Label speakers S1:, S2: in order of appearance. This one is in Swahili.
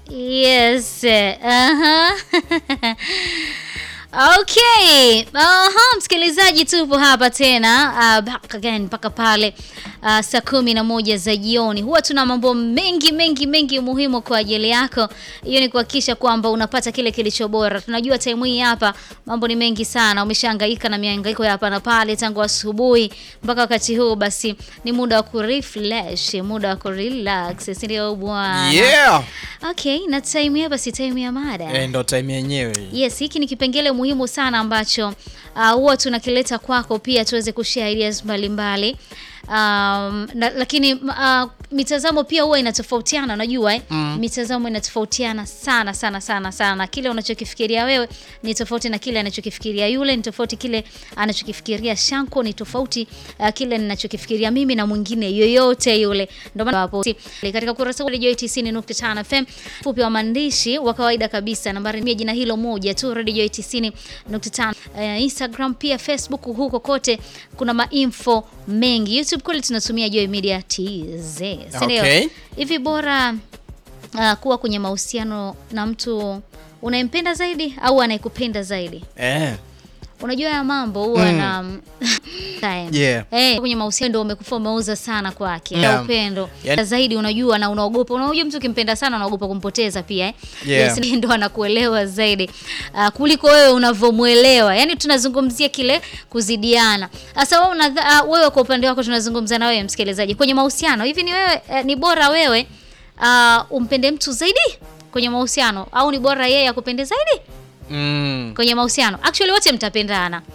S1: Yes. Okay. Msikilizaji, tupo hapa tena back again mpaka pale saa 11 za jioni. Huwa tuna mambo mengi muhimu kwa ajili yako. Hiyo ni kuhakikisha kwamba unapata kile kilicho bora. Tunajua time hii hapa mambo ni mengi sana. Umeshahangaika na mihangaiko ya hapa na pale tangu asubuhi mpaka wakati huu, basi ni muda wa kurefresh, muda wa kurelax, si ndio bwana?
S2: Yeah.
S1: Okay, na time hapa si time ya mada.
S2: Ndio time yenyewe.
S1: Yes, hiki ni kipengele muhimu sana ambacho huwa tunakileta kwako pia tuweze kushare ideas mbalimbali. Lakini mitazamo pia huwa inatofautiana, unajua mitazamo inatofautiana sana. Kile unachokifikiria wewe ni tofauti na kile anachokifikiria yule, ni tofauti kile anachokifikiria Shanko, ni tofauti kile ninachokifikiria mimi na mwingine yoyote yule. Ndio maana hapo katika kurasa wa Radio 90.5 FM fupi wa maandishi wa kawaida kabisa, nambari ni jina hilo moja tu, Radio 90.5. Instagram pia Facebook, huko kote kuna mainfo mengi. YouTube kule tunatumia Joy Media TZ.
S2: Okay.
S1: Hivi bora kuwa kwenye mahusiano na mtu unayempenda zaidi au anayekupenda zaidi? Unajua ya mambo huwa na
S2: Yeah.
S1: Kwenye mahusiano ndio umekufa umeuza sana kwake.
S2: Yeah.
S1: Upendo zaidi unajua, na unaogopa. Unajua mtu ukimpenda sana unaogopa kumpoteza pia
S2: Yeah.
S1: Yes, ndio anakuelewa zaidi kuliko wewe unavomuelewa. Yaani tunazungumzia kile kuzidiana. Sasa wewe kwa upande wako tunazungumza na wewe msikilizaji. Kwenye mahusiano hivi ni wewe ni bora wewe umpende mtu zaidi kwenye mahusiano au ni bora yeye akupende zaidi? Kwenye mahusiano actually wote mtapendana.